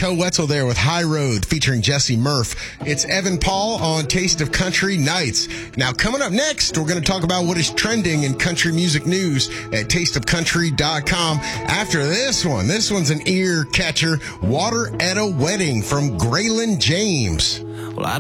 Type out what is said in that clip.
Co Wetzel there with High Road featuring Jesse Murph. It's Evan Paul on Taste of Country Nights. Now, coming up next, we're going to talk about what is trending in country music news at tasteofcountry.com. After this one's an ear catcher, Water at a Wedding from Graylin James. Well,